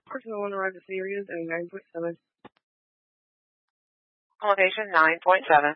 Personal one arrived at Sirius and 9.7. Elevation 9.7.